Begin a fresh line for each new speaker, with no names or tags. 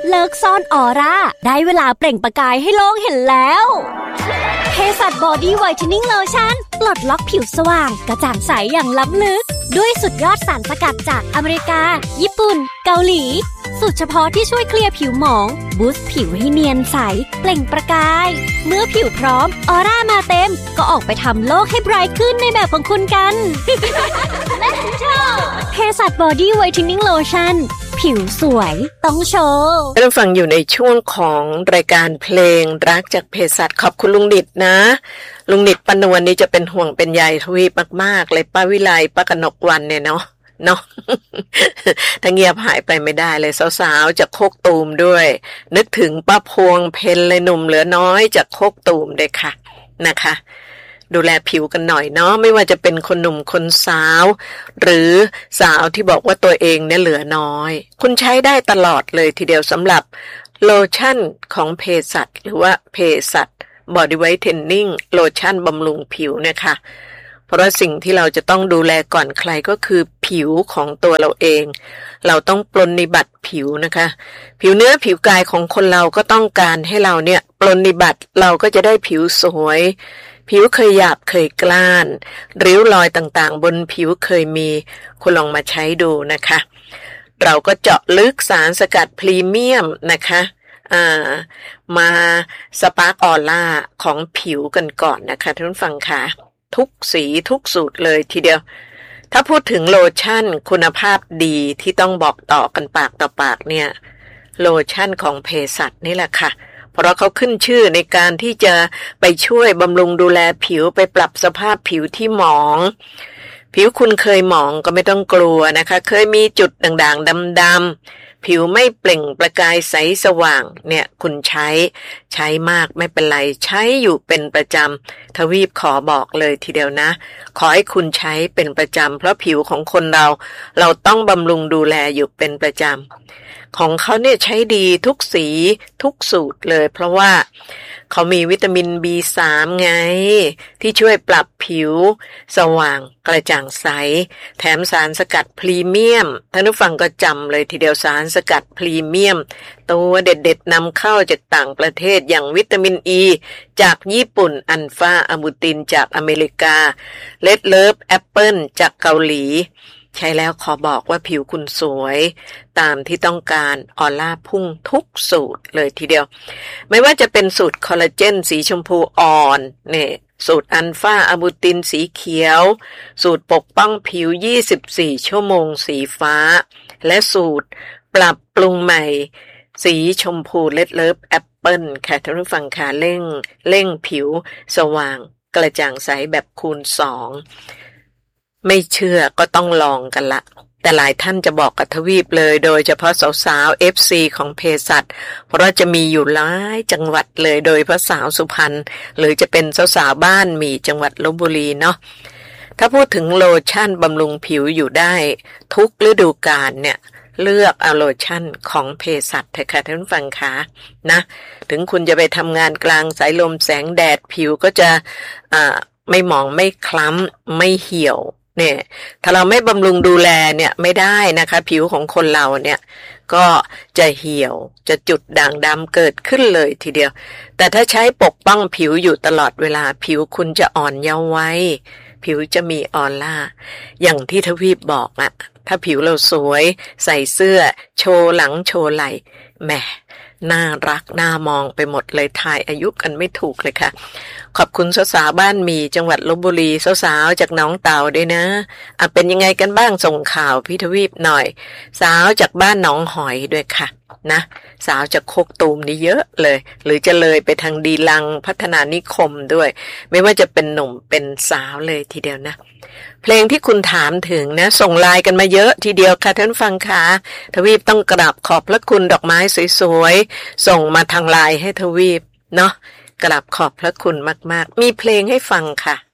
เลิกซ่อนออร่าได้เวลาเปล่งประกายให้โลกเห็นแล้วเภสัชบอดี้ไวท์เทนนิ่งโลชั่นปลดล็อกผิวสว่างกระจ่างใสอย่างล้ำลึกด้วยสุดยอดสารสกัดจากอเมริกาญี่ปุ่นเกาหลีสูตรเฉพาะที่ช่วยเคลียร์ผิวหมองบูสต์ผิวให้เนียนใสเปล่งประกายเมื่อผิวพร้อมออร่ามาเต็มก็ออกไปทำโลกให้ไบรท์ขึ้นในแบบของคุณกัน Let's go เภสัชบอดี้ไวท์เทนนิ่งโลชั่นผิวสวยต้องโชว์
เราฟังอยู่ในช่วงของรายการเพลงรักจากเภสัชขอบคุณลุงดิดนะลุงดิดปานวลนี่จะเป็นห่วงเป็นใยทวีปมากๆเลยป้าวิไลป้ากนกวรรณเนี่ยเนาะทั้งเงียบหายไปไม่ได้เลยสาวๆจากโคกตูมด้วยนึกถึงป้าพวงเพนเลยหนุ่มเหลือน้อยจากโคกตูมด้วยค่ะนะคะดูแลผิวกันหน่อยเนาะไม่ว่าจะเป็นคนหนุ่มคนสาวหรือสาวที่บอกว่าตัวเองเนี่ยเหลือน้อยคุณใช้ได้ตลอดเลยทีเดียวสำหรับโลชั่นของเภสัชหรือว่าเภสัชบอดี้ไวท์เทนนิ่งโลชั่นบำรุงผิวนะคะเพราะสิ่งที่เราจะต้องดูแลก่อนใครก็คือผิวของตัวเราเองเราต้องปรนนิบัติผิวนะคะผิวเนื้อผิวกายของคนเราก็ต้องการให้เราเนี่ยปรนนิบัติเราก็จะได้ผิวสวยผิวเคยหยาบเคยกล้านริ้วรอยต่างๆบนผิวเคยมีคุณลองมาใช้ดูนะคะเราก็เจาะลึกสารสกัดพรีเมียมนะคะมาสปาร์คออร่าของผิวกันก่อนนะคะท่านผู้ฟังค่ะทุกสีทุกสูตรเลยทีเดียวถ้าพูดถึงโลชั่นคุณภาพดีที่ต้องบอกต่อกันปากต่อปากเนี่ยโลชั่นของเภสัชนี่แหละค่ะเพราะเขาขึ้นชื่อในการที่จะไปช่วยบำรุงดูแลผิวไปปรับสภาพผิวที่หมองผิวคุณเคยหมองก็ไม่ต้องกลัวนะคะเคยมีจุดด่างๆดำๆผิวไม่เปล่งประกายใสสว่างเนี่ยคุณใช้มากไม่เป็นไรใช้อยู่เป็นประจำทวีปขอบอกเลยทีเดียวนะขอให้คุณใช้เป็นประจำเพราะผิวของคนเราต้องบำรุงดูแลอยู่เป็นประจำของเขาเนี่ยใช้ดีทุกสีทุกสูตรเลยเพราะว่าเขามีวิตามิน B3 ไงที่ช่วยปรับผิวสว่างกระจ่างใสแถมสารสกัดพรีเมียมท่านผู้ฟังก็จำเลยทีเดียวสารสกัดพรีเมียมตัวเด็ดๆนำเข้าจากต่างประเทศอย่างวิตามินอ e ีจากญี่ปุ่นอัลฟาอะบูตินจากอเมริกาเลดเลิฟแอปเปิลจากเกาหลีใช้แล้วขอบอกว่าผิวคุณสวยตามที่ต้องการออร่าพุ่งทุกสูตรเลยทีเดียวไม่ว่าจะเป็นสูตรคอลลาเจนสีชมพูอ่อนเนี่ยสูตรอัลฟาอะบูตินสีเขียวสูตรปกป้องผิว24ชั่วโมงสีฟ้าและสูตรปรับปรุงใหม่สีชมพูเลดเลิฟแอปเปิลค่ะท่านผู้ฟังค่ะเร่งผิวสว่างกระจ่างใสแบบคูณ2ไม่เชื่อก็ต้องลองกันละแต่หลายท่านจะบอกกับทวีปเลยโดยเฉพาะสาวๆ FC ของเภสัชเพราะจะมีอยู่หลายจังหวัดเลยโดยพระสาวสุพรรณหรือจะเป็นสาวๆบ้านมีจังหวัดลพบุรีเนาะถ้าพูดถึงโลชั่นบำรุงผิวอยู่ได้ทุกฤดูกาลเนี่ยเลือกเอาโลชั่นของเภสัชเถอะค่ะท่านผู้ฟังคะนะถึงคุณจะไปทำงานกลางสายลมแสงแดดผิวก็จะไม่หมองไม่คล้ำไม่เหี่ยวเนี่ยถ้าเราไม่บำรุงดูแลเนี่ยไม่ได้นะคะผิวของคนเราเนี่ยก็จะเหี่ยวจะจุดด่างดำเกิดขึ้นเลยทีเดียวแต่ถ้าใช้ปกป้องผิวอยู่ตลอดเวลาผิวคุณจะอ่อนเยาว์ไว้ผิวจะมีออร่าอย่างที่ทวีปบอกอะถ้าผิวเราสวยใส่เสื้อโชว์หลังโชว์ไหล่แหมน่ารักน่ามองไปหมดเลยทายอายุกันไม่ถูกเลยค่ะขอบคุณสาวๆบ้านมีจังหวัดลพบุรีสาวๆจากหนองเต่าด้วยนะเป็นยังไงกันบ้างส่งข่าวพี่ทวีปหน่อยสาวจากบ้านหนองหอยด้วยค่ะนะสาวจากโคกตูมนี่เยอะเลยหรือจะเลยไปทางดีลังพัฒนานิคมด้วยไม่ว่าจะเป็นหนุ่มเป็นสาวเลยทีเดียวนะเพลงที่คุณถามถึงนะส่งไลน์กันมาเยอะทีเดียวค่ะท่านฟังค่ะทวีปต้องกราบขอบพระคุณดอกไม้สวยๆส่งมาทางไลน์ให้ทวีปเนาะกราบขอบพระคุณมากๆมีเพลงให้ฟังค่ะ